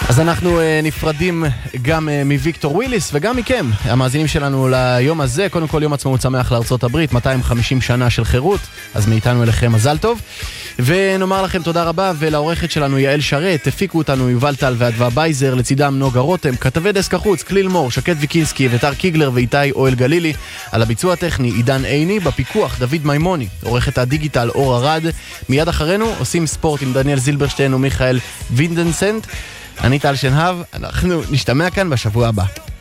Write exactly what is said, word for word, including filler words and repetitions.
אז אנחנו uh, נפרדים גם uh, מוויקטור וויליס וגם מכם, המאזינים שלנו ליום הזה. קודם כל יום עצמאות שמח לארצות הברית, מאתיים וחמישים שנה של חירות, אז מאיתנו אליכם מזל טוב. ונאמר לכם תודה רבה, ולעורכת שלנו יעל שרת, הפיקו אותנו יובל טל ואדווה בייזר, לצידם נוגה רותם, כתבי דסק החוץ, כליל מור, שקט ויקינסקי, ותר קיגלר ואיתי אוהל גלילי, על הביצוע הטכני עידן עיני, בפיקוח דוד מימוני, עורכת הדיגיטל אור ארד. מיד אחרינו עושים ספורט עם דניאל זילברשטיין ומיכאל וינדנסנט. אני טל שנהב, אנחנו נשתמע כאן בשבוע הבא.